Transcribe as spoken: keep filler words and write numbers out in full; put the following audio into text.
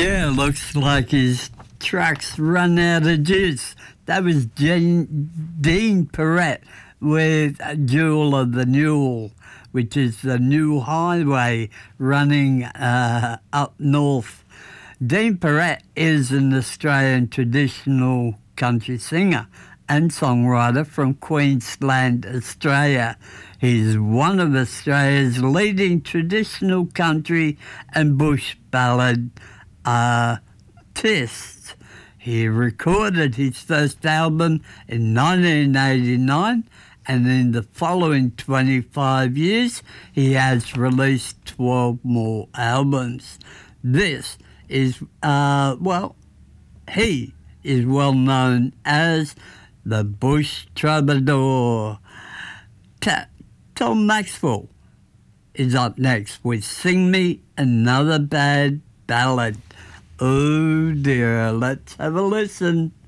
Yeah, looks like his truck's run out of juice. That was Jean, Dean Perrett with Jewel of the Newell, which is the new highway running uh, up north. Dean Perrett is an Australian traditional country singer and songwriter from Queensland, Australia. He's one of Australia's leading traditional country and bush ballad artists. He recorded his first album in nineteen eighty-nine, and in the following twenty-five years, he has released twelve more albums. This is, uh, well, he is well known as the Bush Troubadour. Ta- Tom Maxwell is up next with Sing Me Another Bad Ballad. Oh dear, let's have a listen.